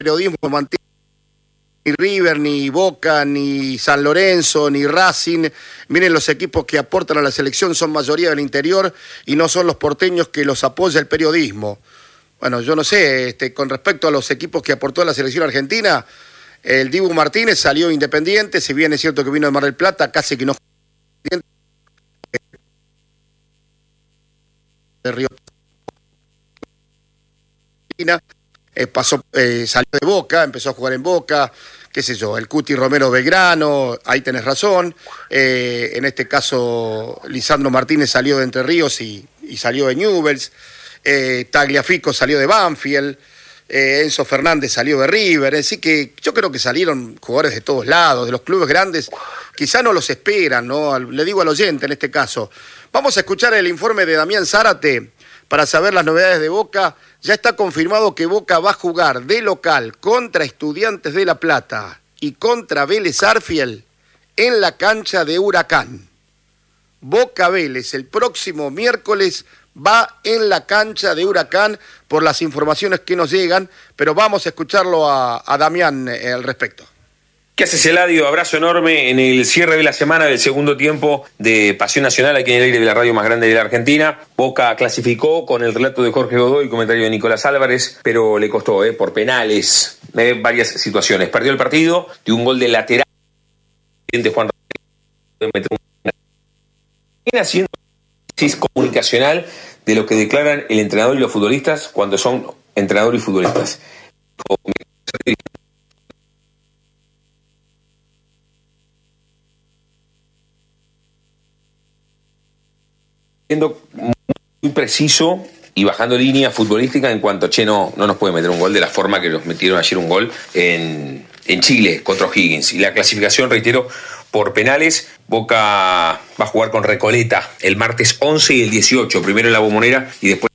periodismo mantiene ni River, ni Boca, ni San Lorenzo, ni Racing. Miren, los equipos que aportan a la selección son mayoría del interior y no son los porteños que los apoya el periodismo. Bueno, yo no sé, con respecto a los equipos que aportó a la selección argentina, el Dibu Martínez salió Independiente, si bien es cierto que vino de Mar del Plata, casi que no de Río salió de Boca, empezó a jugar en Boca, qué sé yo, el Cuti Romero Belgrano, ahí tenés razón, en este caso Lisandro Martínez salió de Entre Ríos y salió de Newell's, Tagliafico salió de Banfield, Enzo Fernández salió de River, así que yo creo que salieron jugadores de todos lados, de los clubes grandes, quizá no los esperan, ¿no? Le digo al oyente en este caso. Vamos a escuchar el informe de Damián Zárate para saber las novedades de Boca. Ya está confirmado que Boca va a jugar de local contra Estudiantes de La Plata y contra Vélez Sarsfield en la cancha de Huracán. Boca Vélez el próximo miércoles va en la cancha de Huracán por las informaciones que nos llegan, pero vamos a escucharlo a Damián al respecto. ¿Qué haces, Eladio? Abrazo enorme en el cierre de la semana del segundo tiempo de Pasión Nacional aquí en el aire de la radio más grande de la Argentina. Boca clasificó con el relato de Jorge Godoy y comentario de Nicolás Álvarez, pero le costó por penales, varias situaciones. Perdió el partido de un gol de lateral de Juan Rodríguez. Haciendo análisis comunicacional de lo que declaran el entrenador y los futbolistas cuando son entrenador y futbolistas. Siendo muy preciso y bajando línea futbolística en cuanto, no nos puede meter un gol de la forma que nos metieron ayer un gol en Chile contra O'Higgins. Y la clasificación, reitero, por penales. Boca va a jugar con Recoleta el martes 11 y el 18, primero en la Bombonera y después